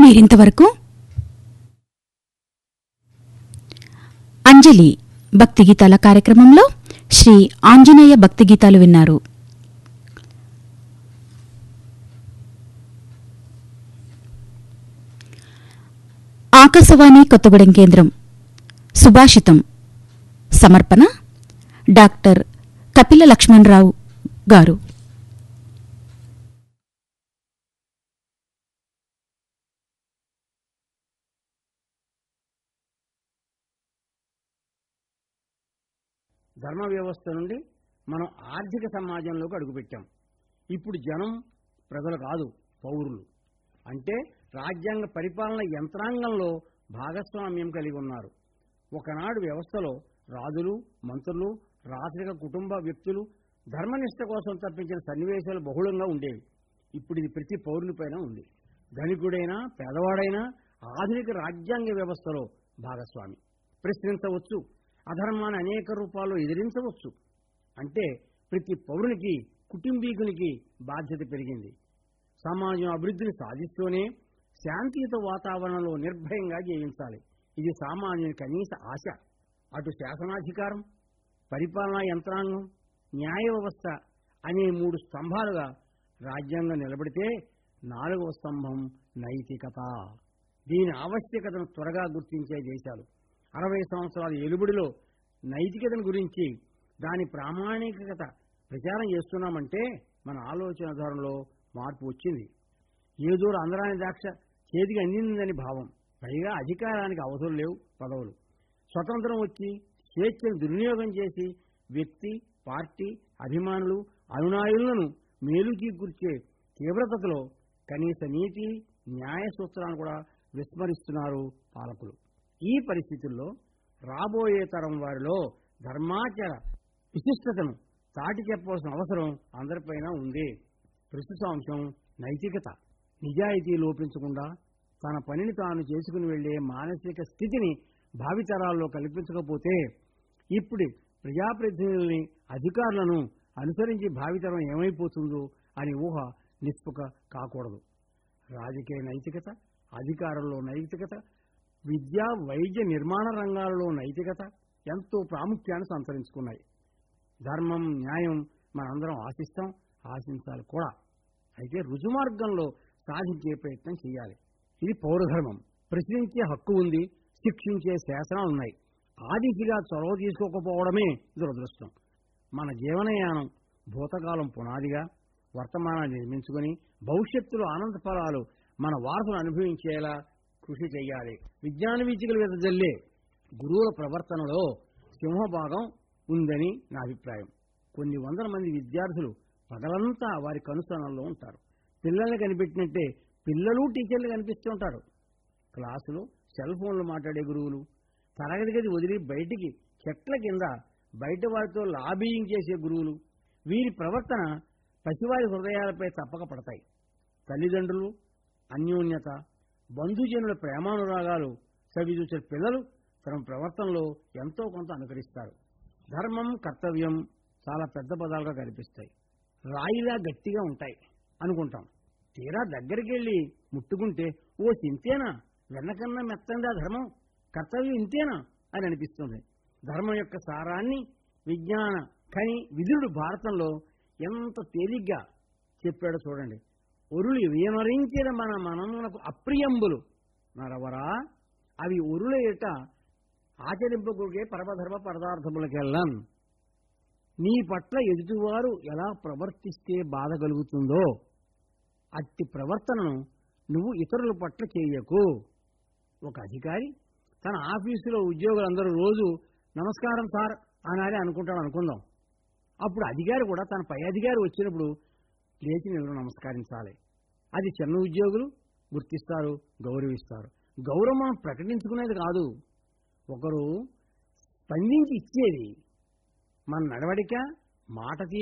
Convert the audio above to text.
మీరింతవరకు అంజలి భక్తి గీతాల కార్యక్రమంలో శ్రీ ఆంజనేయ భక్తి గీతాలు విన్నారు. ఆకాశవాణి కొత్తగూడెం కేంద్రం సుభాషితం సమర్పణ డాక్టర్ కపిల లక్ష్మణరావు గారు. ధర్మ వ్యవస్థ నుండి మనం ఆర్థిక సమాజంలోకి అడుగుపెట్టాం. ఇప్పుడు జనం ప్రజలు కాదు, పౌరులు. అంటే రాజ్యాంగ పరిపాలన యంత్రాంగంలో భాగస్వామ్యం కలిగి ఉన్నారు. ఒకనాడు వ్యవస్థలో రాజులు, మంత్రులు, రాజరిక కుటుంబ వ్యక్తులు ధర్మనిష్ట కోసం తప్పించిన సన్నివేశాలు బహుళంగా ఉండేవి. ఇప్పుడు ఇది ప్రతి పౌరునిపైన ఉంది. ధనికుడైనా పేదవాడైనా ఆధునిక రాజ్యాంగ వ్యవస్థలో భాగస్వామి. ప్రశ్నించవచ్చు, అధర్మాన్ని అనేక రూపాల్లో ఎదిరించవచ్చు. అంటే ప్రతి పౌరునికి, కుటుంబీకునికి బాధ్యత పెరిగింది. సమాజం అభివృద్ధిని సాధిస్తూనే శాంతియుత వాతావరణంలో నిర్భయంగా జీవించాలి. ఇది సామాన్యుని కనీస ఆశ. అటు శాసనాధికారం, పరిపాలనా యంత్రాంగం, న్యాయ వ్యవస్థ అనే 3 స్తంభాలుగా రాజ్యాంగం నిలబడితే 4వ స్తంభం నైతికత. దీని ఆవశ్యకతను త్వరగా గుర్తించే దేశాలు 60 సంవత్సరాల ఎలుబడిలో నైతికతను గురించి, దాని ప్రామాణికత ప్రచారం చేస్తున్నామంటే మన ఆలోచన ధోరణిలో మార్పు వచ్చింది. ఏదో అందరాని ద్రాక్ష చేతికి అందిందని భావం. పైగా అధికారానికి అవసరం లేవు పదవులు. స్వతంత్రం వచ్చి స్వేచ్ఛను దుర్వినియోగం చేసి వ్యక్తి, పార్టీ, అభిమానులు, అనునాయులను మేలుకి కూర్చే తీవ్రతలో కనీస నీతి, న్యాయ సూత్రాలను కూడా విస్మరిస్తున్నారు పాలకులు. ఈ పరిస్థితుల్లో రాబోయే తరం వారిలో ధర్మాచర విశిష్టతను చాటి చెప్పవలసిన అవసరం అందరిపైన ఉంది. ప్రస్తుత అంశం నైతికత. నిజాయితీ లోపించకుండా తన పనిని తాను చేసుకుని వెళ్లే మానసిక స్థితిని భావితరాల్లో కల్పించకపోతే ఇప్పుడు ప్రజాప్రతినిధుల్ని, అధికారులను అనుసరించి భావితరం ఏమైపోతుందో అని ఊహ నిస్పుక కాకూడదు. రాజకీయ నైతికత, అధికారంలో నైతికత, విద్య, వైద్య, నిర్మాణ రంగాలలో నైతికత ఎంతో ప్రాముఖ్యాన్ని సంతరించుకున్నాయి. ధర్మం, న్యాయం మనందరం ఆశిస్తాం, ఆశించాలి కూడా. అయితే రుజుమార్గంలో సాధించే ప్రయత్నం చేయాలి. ఇది పౌరధర్మం. ప్రశ్నించే హక్కు ఉంది, శిక్షించే శాసనాలున్నాయి. ఆ దిశగా చొరవ తీసుకోకపోవడమే దురదృష్టం. మన జీవనయానం భూతకాలం పునాదిగా వర్తమానాన్ని నిర్మించుకుని భవిష్యత్తులో ఆనంద ఫలాలు మన వారసులు అనుభవించేలా కృషి చేయాలి. విజ్ఞాన వీచికలు వెదజల్లే గురువుల ప్రవర్తనలో సింహభాగం ఉందని నా అభిప్రాయం. కొన్ని వందల మంది విద్యార్థులు పగలంతా వారి కనుసరణలో ఉంటారు. పిల్లల్ని కనిపెట్టినట్టే పిల్లలు టీచర్లు కనిపిస్తూ ఉంటారు. క్లాసులో సెల్ ఫోన్లు మాట్లాడే గురువులు, తరగతి గది వదిలి బయటికి చెట్ల కింద బయట వారితో లాబీయింగ్ చేసే గురువులు, వీరి ప్రవర్తన పసివారి హృదయాలపై తప్పక పడతాయి. తల్లిదండ్రులు అన్యోన్యత, బంధుజనుల ప్రేమానురాగాలు సవిచూసే పిల్లలు తమ ప్రవర్తనలో ఎంతో కొంత అనుకరిస్తారు. ధర్మం, కర్తవ్యం చాలా పెద్ద పదాలుగా కనిపిస్తాయి. రాయిలా గట్టిగా ఉంటాయి అనుకుంటాం. తీరా దగ్గరికి వెళ్ళి ముట్టుకుంటే ఓ చింతేనా, వెన్నకన్నా మెత్తందా ధర్మం, కర్తవ్యం ఇంతేనా అని అనిపిస్తుంది. ధర్మం యొక్క సారాన్ని విజ్ఞాన కని విదురుడు భారతంలో ఎంత తేలిగ్గా చెప్పాడో చూడండి. ఒరులు వినరించిన మన మనమునకు అప్రియంబులు నరవరా, అవి ఒరుల ఏట ఆచరింపగలిగే పరమధర్మ పదార్థములకెళ్ళం. నీ పట్ల ఎదుటివారు ఎలా ప్రవర్తిస్తే బాధ కలుగుతుందో అట్టి ప్రవర్తనను నువ్వు ఇతరుల పట్ల చేయకు. ఒక అధికారి తన ఆఫీసులో ఉద్యోగులందరూ రోజు నమస్కారం సార్ అనాలి అనుకుంటాడు అనుకుందాం. అప్పుడు అధికారి కూడా తన పై అధికారి వచ్చినప్పుడు లేచి నిలబడి నమస్కరించాలి. అది చిన్న ఉద్యోగులు గుర్తిస్తారు, గౌరవిస్తారు. గౌరవం మనం ప్రకటించుకునేది కాదు, ఒకరు స్పందించి ఇచ్చేది. మన నడవడిక, మాట